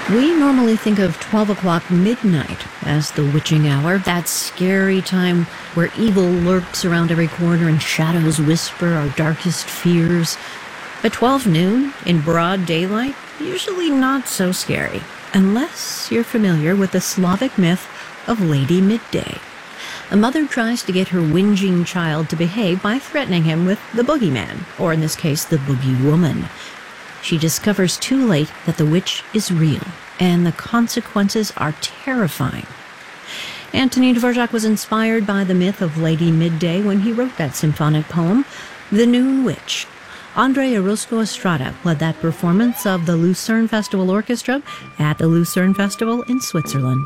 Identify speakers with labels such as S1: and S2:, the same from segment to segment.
S1: We normally think of 12 o'clock midnight as the witching hour, that scary time where evil lurks around every corner and shadows whisper our darkest fears. But 12 noon, in broad daylight, usually not so scary, unless you're familiar with the Slavic myth of Lady Midday. A mother tries to get her whinging child to behave by threatening him with the boogeyman, or in this case, the boogie woman. She discovers too late that the witch is real, and the consequences are terrifying. Antonin Dvorak was inspired by the myth of Lady Midday when he wrote that symphonic poem, The Noon Witch. Andre Orozco Estrada led that performance of the Lucerne Festival Orchestra at the Lucerne Festival in Switzerland.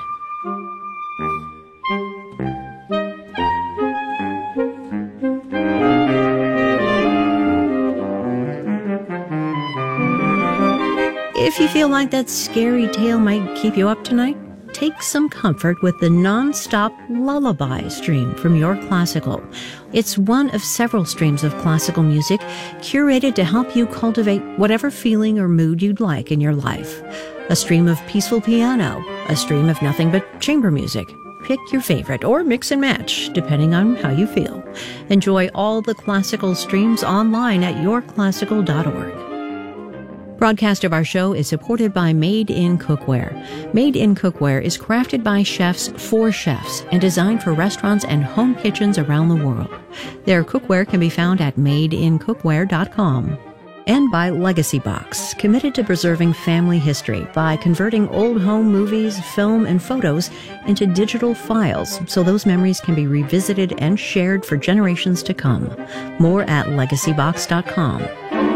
S1: If you feel like that scary tale might keep you up tonight, take some comfort with the non-stop lullaby stream from Your Classical. It's one of several streams of classical music curated to help you cultivate whatever feeling or mood you'd like in your life. A stream of peaceful piano, a stream of nothing but chamber music. Pick your favorite or mix and match, depending on how you feel. Enjoy all the classical streams online at yourclassical.org. Broadcast of our show is supported by Made in Cookware. Made in Cookware is crafted by chefs for chefs and designed for restaurants and home kitchens around the world. Their cookware can be found at madeincookware.com. And by Legacy Box, committed to preserving family history by converting old home movies, film, and photos into digital files so those memories can be revisited and shared for generations to come. More at legacybox.com.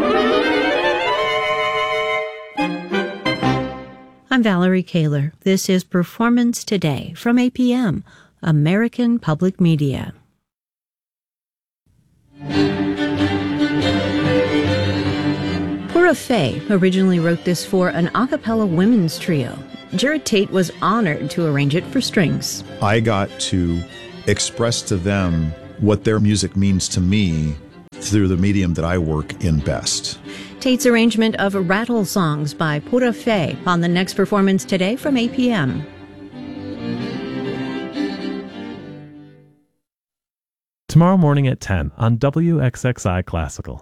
S1: I'm Valerie Kaler. This is Performance Today from APM, American Public Media. Pura Fey originally wrote this for an a cappella women's trio. Jared Tate was honored to arrange it for strings.
S2: I got to express to them what their music means to me through the medium that I work in best.
S1: Tate's arrangement of Rattle Songs by Pura Fey on the next Performance Today from APM.
S3: Tomorrow morning at 10 on WXXI Classical.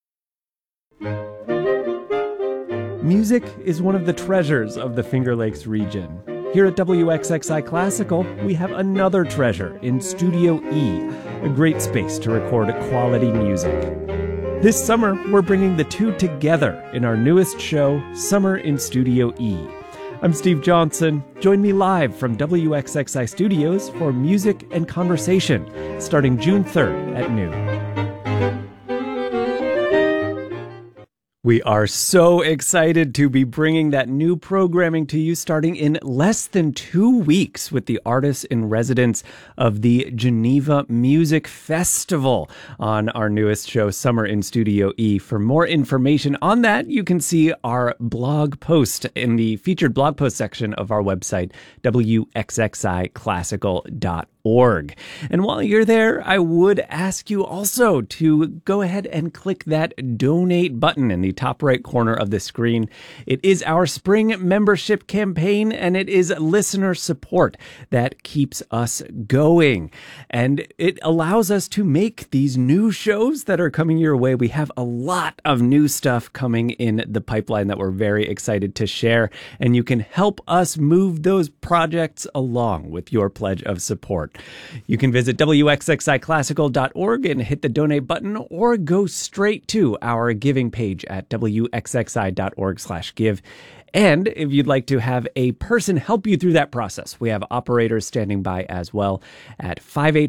S3: Music is one of the treasures of the Finger Lakes region. Here at WXXI Classical, we have another treasure in Studio E, a great space to record quality music. This summer, we're bringing the two together in our newest show, Summer in Studio E. I'm Steve Johnson. Join me live from WXXI Studios for Music and Conversation, starting June 3rd at noon. We are so excited to be bringing that new programming to you starting in less than 2 weeks with the artists in residence of the Geneva Music Festival on our newest show, Summer in Studio E. For more information on that, you can see our blog post in the featured blog post section of our website, wxxiclassical.org. And while you're there, I would ask you also to go ahead and click that donate button in the top right corner of the screen. It is our spring membership campaign, and it is listener support that keeps us going. And it allows us to make these new shows that are coming your way. We have a lot of new stuff coming in the pipeline that we're very excited to share, and you can help us move those projects along with your pledge of support. You can visit wxxiclassical.org and hit the donate button, or go straight to our giving page at wxxi.org/give. And if you'd like to have a person help you through that process, we have operators standing by as well at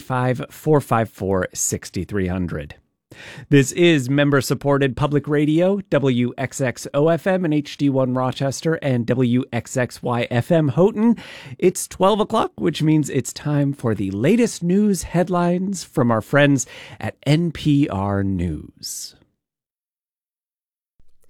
S3: 585-454-6300. This is member-supported public radio, WXXO-FM and HD1 Rochester and WXXY-FM Houghton. It's 12 o'clock, which means it's time for the latest news headlines from our friends at NPR News.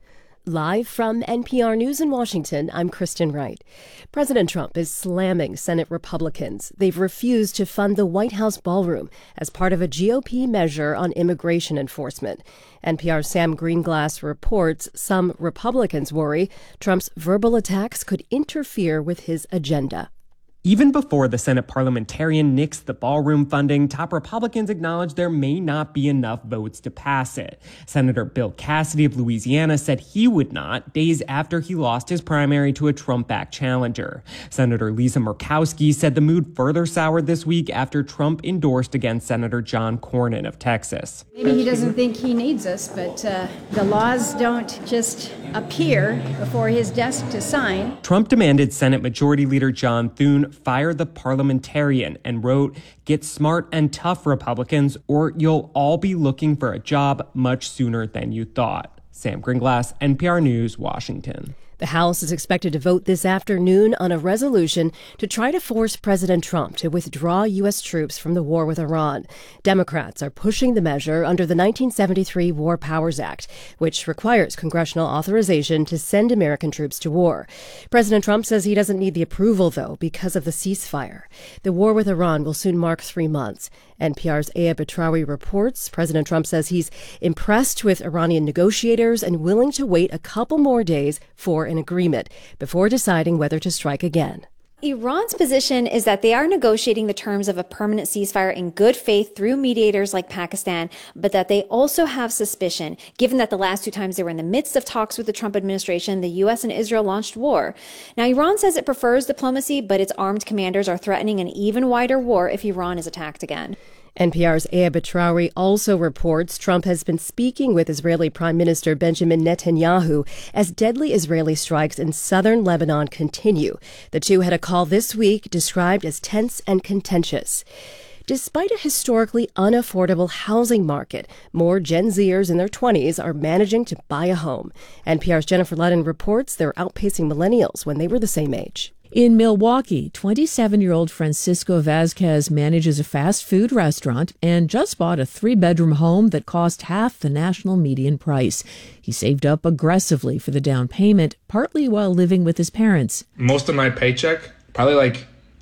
S4: Live from NPR News in Washington, I'm Kristen Wright. President Trump is slamming Senate Republicans. They've refused to fund the White House ballroom as part of a GOP measure on immigration enforcement. NPR's Sam Greenglass reports some Republicans worry Trump's verbal attacks could interfere with his agenda.
S5: Even before the Senate parliamentarian nixed the ballroom funding, top Republicans acknowledged there may not be enough votes to pass it. Senator Bill Cassidy of Louisiana said he would not, days after he lost his primary to a Trump-backed challenger. Senator Lisa Murkowski said the mood further soured this week after Trump endorsed against Senator John Cornyn of Texas.
S6: Maybe he doesn't think he needs us, but the laws don't just appear before his desk to sign.
S5: Trump demanded Senate Majority Leader John Thune fire the parliamentarian and wrote, "Get smart and tough, Republicans, or you'll all be looking for a job much sooner than you thought." Sam Greenglass, NPR News, Washington.
S4: The House is expected to vote this afternoon on a resolution to try to force President Trump to withdraw U.S. troops from the war with Iran. Democrats are pushing the measure under the 1973 War Powers Act, which requires congressional authorization to send American troops to war. President Trump says he doesn't need the approval, though, because of the ceasefire. The war with Iran will soon mark 3 months. NPR's Aya Betrawi reports President Trump says he's impressed with Iranian negotiators and willing to wait a couple more days for an agreement before deciding whether to strike again.
S7: Iran's position is that they are negotiating the terms of a permanent ceasefire in good faith through mediators like Pakistan, but that they also have suspicion, given that the last 2 times they were in the midst of talks with the Trump administration, the U.S. and Israel launched war. Now, Iran says it prefers diplomacy, but its armed commanders are threatening an even wider war if Iran is attacked again.
S4: NPR's Aya Betrawi also reports Trump has been speaking with Israeli Prime Minister Benjamin Netanyahu as deadly Israeli strikes in southern Lebanon continue. The two had a call this week described as tense and contentious. Despite a historically unaffordable housing market, more Gen Zers in their 20s are managing to buy a home. NPR's Jennifer Ludden reports they're outpacing millennials when they were the same age.
S8: In Milwaukee, 27-year-old Francisco Vazquez manages a fast food restaurant and just bought a 3-bedroom home that cost half the national median price. He saved up aggressively for the down payment, partly while living with his parents.
S9: Most of my paycheck, probably like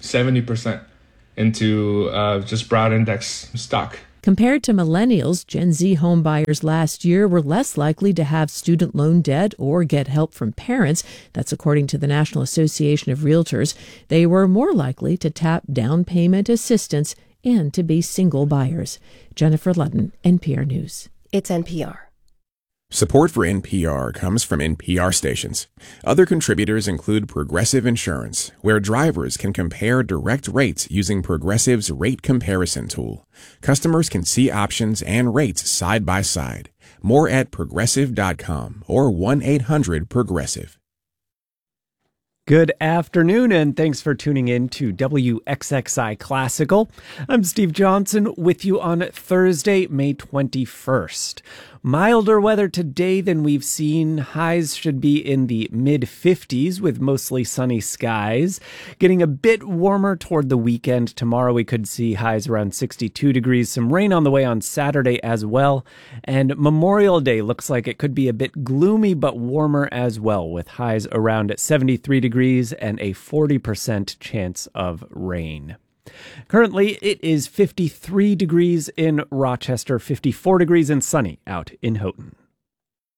S9: 70%, into just broad index stock.
S8: Compared to millennials, Gen Z homebuyers last year were less likely to have student loan debt or get help from parents. That's according to the National Association of Realtors. They were more likely to tap down payment assistance and to be single buyers. Jennifer Ludden, NPR News.
S4: It's NPR.
S10: Support for NPR comes from NPR stations. Other contributors include Progressive Insurance, where drivers can compare direct rates using Progressive's rate comparison tool. Customers can see options and rates side by side. More at progressive.com or 1-800-PROGRESSIVE.
S3: Good afternoon, and thanks for tuning in to WXXI Classical. I'm Steve Johnson with you on Thursday, May 21st. Milder weather today than we've seen. Highs should be in the mid-50s with mostly sunny skies. Getting a bit warmer toward the weekend. Tomorrow we could see highs around 62 degrees. Some rain on the way on Saturday as well. And Memorial Day looks like it could be a bit gloomy but warmer as well, with highs around 73 degrees and a 40% chance of rain. Currently, it is 53 degrees in Rochester, 54 degrees and sunny out in Houghton.